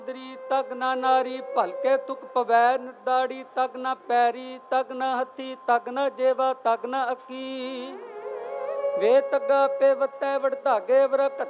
ਦਰੀ ਤਗ ਨਾ ਨਾਰੀ ਭਲਕੇ ਤੁਕ ਪਵੈ ਦਾੜੀ ਤਗ ਨਾ ਪੈਰੀ ਤਗ ਨਾ ਹੱਥੀ ਤਗ ਨਾ ਜੇਵਾ ਤਗ ਨਾ ਅੱਖੀ ਵੇ ਤੱਗਾ ਪੇ ਵਤੈ ਵਡ ਧਾਗੇ ਵਰ